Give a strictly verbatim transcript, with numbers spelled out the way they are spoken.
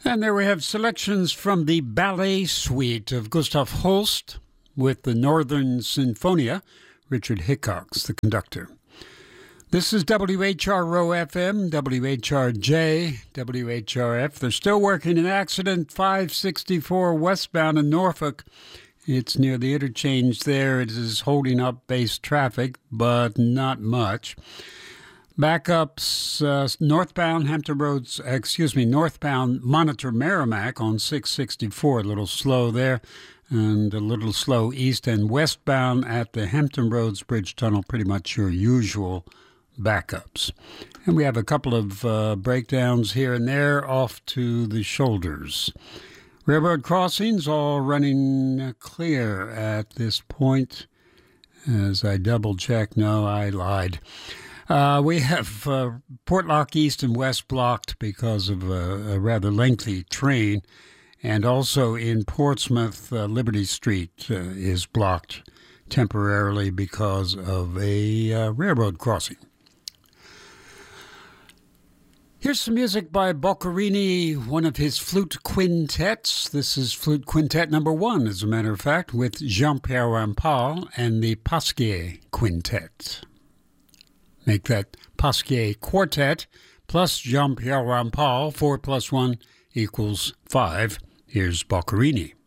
And there we have selections from the ballet suite of Gustav Holst with the Northern Sinfonia, Richard Hickox, the conductor. This is W H R O F M, W H R J, W H R F. They're still working an accident, five sixty-four westbound in Norfolk. It's near the interchange there. It is holding up base traffic, but not much. Backups uh, northbound Hampton Roads, excuse me, northbound Monitor Merrimack on six sixty-four, a little slow there, and a little slow east and westbound at the Hampton Roads Bridge Tunnel, pretty much your usual backups. And we have a couple of uh, breakdowns here and there off to the shoulders. Railroad crossings all running clear at this point. As I double check, no, I lied. Uh, we have uh, Portlock East and West blocked because of a, a rather lengthy train. And also in Portsmouth, uh, Liberty Street uh, is blocked temporarily because of a uh, railroad crossing. Here's some music by Boccherini, one of his flute quintets. This is flute quintet number one, as a matter of fact, with Jean-Pierre Rampal and the Pasquier Quintet. Make that Pasquier Quartet plus Jean-Pierre Rampal. Four plus one equals five. Here's Boccherini.